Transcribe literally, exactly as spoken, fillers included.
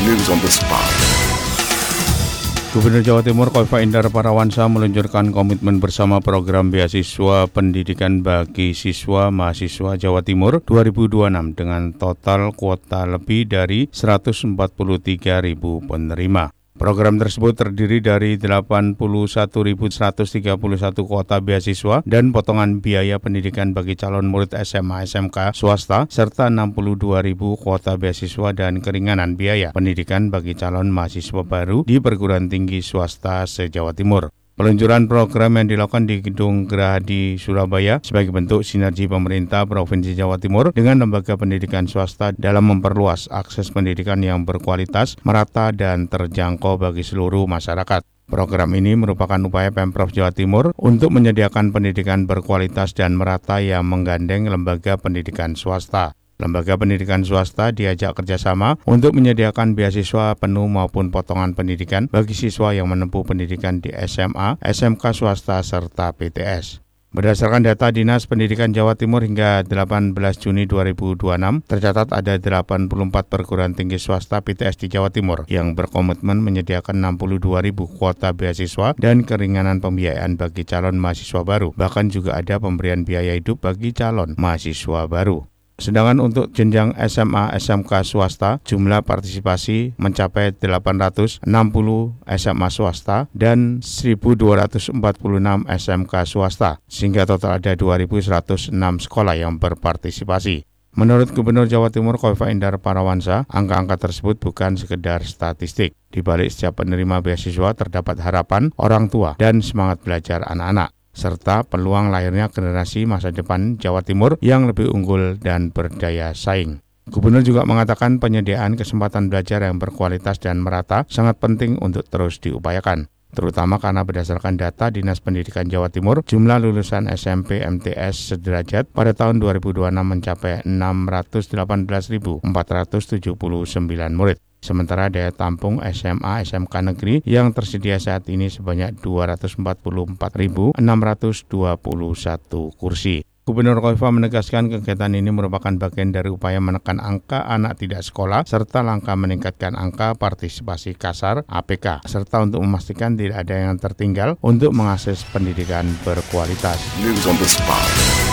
News on the spot. Gubernur Jawa Timur Khofifah Indar Parawansa meluncurkan komitmen bersama program beasiswa pendidikan bagi siswa mahasiswa Jawa Timur dua ribu dua puluh enam dengan total kuota lebih dari seratus empat puluh tiga ribu penerima. Program tersebut terdiri dari delapan puluh satu ribu seratus tiga puluh satu kuota beasiswa dan potongan biaya pendidikan bagi calon murid S M A S M K swasta serta enam puluh dua ribu kuota beasiswa dan keringanan biaya pendidikan bagi calon mahasiswa baru di perguruan tinggi swasta se-Jawa Timur. Peluncuran program yang dilakukan di Gedung Geraha di Surabaya sebagai bentuk sinergi pemerintah Provinsi Jawa Timur dengan lembaga pendidikan swasta dalam memperluas akses pendidikan yang berkualitas, merata, dan terjangkau bagi seluruh masyarakat. Program ini merupakan upaya Pemprov Jawa Timur untuk menyediakan pendidikan berkualitas dan merata yang menggandeng lembaga pendidikan swasta. Lembaga pendidikan swasta diajak kerjasama untuk menyediakan beasiswa penuh maupun potongan pendidikan bagi siswa yang menempuh pendidikan di S M A, S M K swasta, serta P T S. Berdasarkan data Dinas Pendidikan Jawa Timur hingga delapan belas Juni dua ribu dua puluh enam, tercatat ada delapan puluh empat perguruan tinggi swasta P T S di Jawa Timur yang berkomitmen menyediakan enam puluh dua ribu kuota beasiswa dan keringanan pembiayaan bagi calon mahasiswa baru. Bahkan juga ada pemberian biaya hidup bagi calon mahasiswa baru. Sedangkan untuk jenjang S M A S M K swasta, jumlah partisipasi mencapai delapan ratus enam puluh S M A swasta dan seribu dua ratus empat puluh enam S M K swasta, sehingga total ada dua ribu seratus enam sekolah yang berpartisipasi. Menurut Gubernur Jawa Timur Khofifah Indar Parawansa, angka-angka tersebut bukan sekedar statistik. Di balik setiap penerima beasiswa terdapat harapan orang tua dan semangat belajar anak-anak, serta peluang lahirnya generasi masa depan Jawa Timur yang lebih unggul dan berdaya saing. Gubernur juga mengatakan penyediaan kesempatan belajar yang berkualitas dan merata sangat penting untuk terus diupayakan, terutama karena berdasarkan data Dinas Pendidikan Jawa Timur, jumlah lulusan S M P M T S sederajat pada tahun dua ribu dua puluh enam mencapai enam ratus delapan belas ribu empat ratus tujuh puluh sembilan murid. Sementara daya tampung S M A S M K negeri yang tersedia saat ini sebanyak dua ratus empat puluh empat ribu enam ratus dua puluh satu kursi. Gubernur Khofifah menegaskan kegiatan ini merupakan bagian dari upaya menekan angka anak tidak sekolah serta langkah meningkatkan angka partisipasi kasar A P K, serta untuk memastikan tidak ada yang tertinggal untuk mengakses pendidikan berkualitas. News on the spot.